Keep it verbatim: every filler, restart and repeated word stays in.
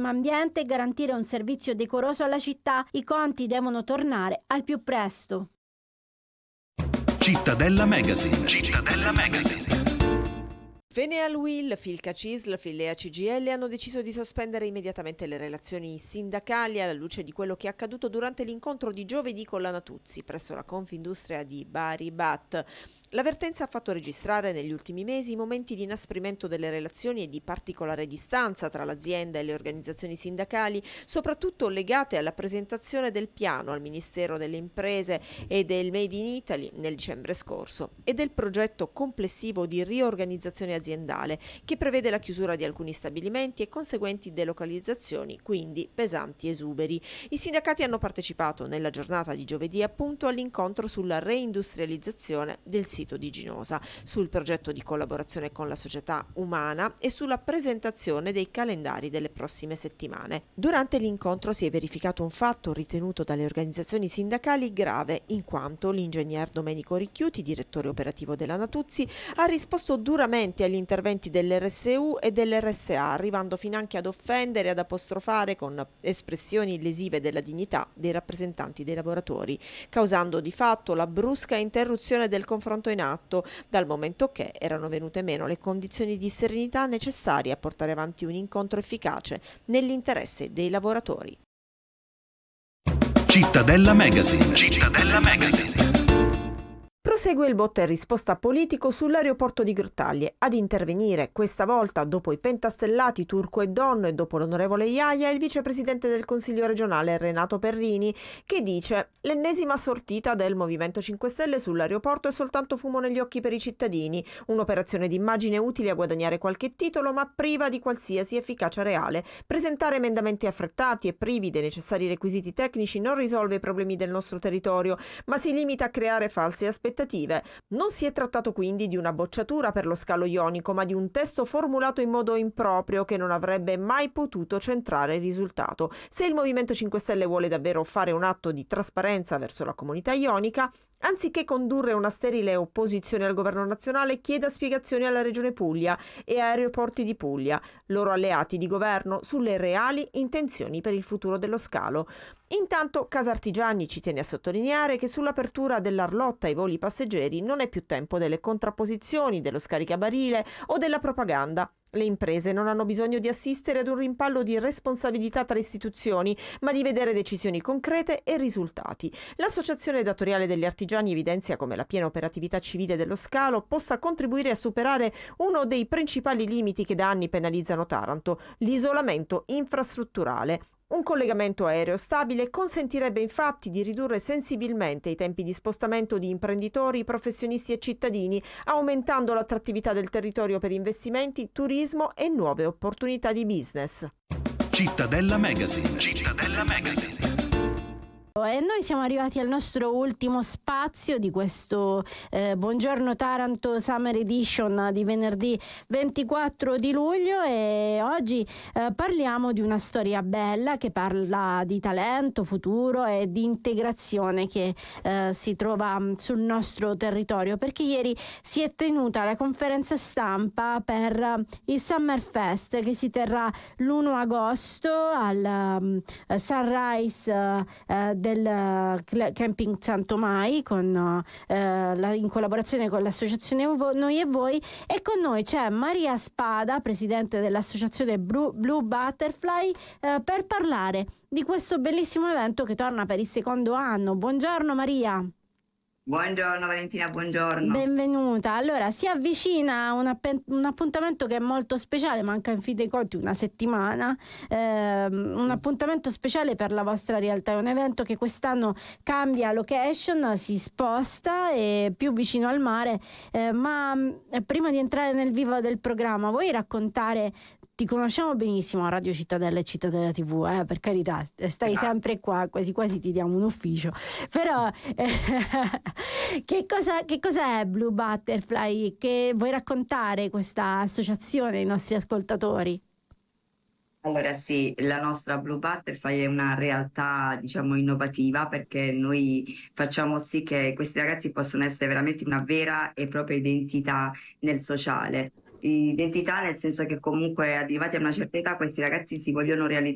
sistema ambiente e garantire un servizio decoroso alla città. I conti devono tornare al più presto. Cittadella Magazine. Cittadella Magazine. Fenealwil, Filca Cisl, Filea C G I L hanno deciso di sospendere immediatamente le relazioni sindacali alla luce di quello che è accaduto durante l'incontro di giovedì con la Natuzzi presso la Confindustria di Bari Bat. L'avvertenza ha fatto registrare negli ultimi mesi momenti di inasprimento delle relazioni e di particolare distanza tra l'azienda e le organizzazioni sindacali, soprattutto legate alla presentazione del piano al Ministero delle Imprese e del Made in Italy nel dicembre scorso e del progetto complessivo di riorganizzazione aziendale che prevede la chiusura di alcuni stabilimenti e conseguenti delocalizzazioni, quindi pesanti esuberi. I sindacati hanno partecipato nella giornata di giovedì appunto all'incontro sulla reindustrializzazione del sito di Ginosa, sul progetto di collaborazione con la società umana e sulla presentazione dei calendari delle prossime settimane. Durante l'incontro si è verificato un fatto ritenuto dalle organizzazioni sindacali grave, in quanto l'ingegner Domenico Ricchiuti, direttore operativo della Natuzzi, ha risposto duramente agli interventi dell'R S U e dell'R S A, arrivando finanche ad offendere e ad apostrofare con espressioni lesive della dignità dei rappresentanti dei lavoratori, causando di fatto la brusca interruzione del confronto in atto, dal momento che erano venute meno le condizioni di serenità necessarie a portare avanti un incontro efficace nell'interesse dei lavoratori. Cittadella Magazine. Cittadella Magazine. Prosegue il botta e risposta politico sull'aeroporto di Grottaglie. Ad intervenire, questa volta dopo i pentastellati Turco e Donno e dopo l'onorevole Iaia, il vicepresidente del Consiglio regionale Renato Perrini, che dice: l'ennesima sortita del Movimento cinque Stelle sull'aeroporto è soltanto fumo negli occhi per i cittadini, un'operazione d'immagine utile a guadagnare qualche titolo ma priva di qualsiasi efficacia reale. Presentare emendamenti affrettati e privi dei necessari requisiti tecnici non risolve i problemi del nostro territorio, ma si limita a creare false aspettative. Non si è trattato quindi di una bocciatura per lo scalo ionico, ma di un testo formulato in modo improprio che non avrebbe mai potuto centrare il risultato. Se il Movimento cinque Stelle vuole davvero fare un atto di trasparenza verso la comunità ionica, anziché condurre una sterile opposizione al governo nazionale, chieda spiegazioni alla Regione Puglia e a Aeroporti di Puglia, loro alleati di governo, sulle reali intenzioni per il futuro dello scalo. Intanto Casartigiani ci tiene a sottolineare che sull'apertura dell'Arlotta ai voli passeggeri non è più tempo delle contrapposizioni, dello scaricabarile o della propaganda. Le imprese non hanno bisogno di assistere ad un rimpallo di responsabilità tra istituzioni, ma di vedere decisioni concrete e risultati. L'Associazione Datoriale degli Artigiani evidenzia come la piena operatività civile dello scalo possa contribuire a superare uno dei principali limiti che da anni penalizzano Taranto: l'isolamento infrastrutturale. Un collegamento aereo stabile consentirebbe infatti di ridurre sensibilmente i tempi di spostamento di imprenditori, professionisti e cittadini, aumentando l'attrattività del territorio per investimenti, turismo e nuove opportunità di business. Cittadella Magazine. Cittadella Magazine. E noi siamo arrivati al nostro ultimo spazio di questo eh, Buongiorno Taranto Summer Edition di venerdì ventiquattro di luglio, e oggi eh, parliamo di una storia bella che parla di talento, futuro e di integrazione che eh, si trova sul nostro territorio, perché ieri si è tenuta la conferenza stampa per il Summer Fest che si terrà l'primo agosto al um, Sunrise uh, del Camping Santomai con, eh, la, in collaborazione con l'associazione Noi e Voi, e con noi c'è Maria Spada, presidente dell'associazione Blue, Blue Butterfly, eh, per parlare di questo bellissimo evento che torna per il secondo anno. Buongiorno Maria. Buongiorno Valentina, buongiorno. Benvenuta. Allora, si avvicina un, app- un appuntamento che è molto speciale, manca in fin dei conti una settimana, ehm, un appuntamento speciale per la vostra realtà, è un evento che quest'anno cambia location, si sposta, è più vicino al mare, eh, ma eh, prima di entrare nel vivo del programma, vuoi raccontare? Ti conosciamo benissimo a Radio Cittadella e Cittadella T V, eh, per carità, stai ah. sempre qua, quasi quasi ti diamo un ufficio, però eh, che cosa, che cosa è Blue Butterfly? Che vuoi raccontare questa associazione ai nostri ascoltatori? Allora sì, la nostra Blue Butterfly è una realtà, diciamo, innovativa, perché noi facciamo sì che questi ragazzi possano essere veramente una vera e propria identità nel sociale. Identità nel senso che comunque arrivati a una certa età questi ragazzi si vogliono realizzare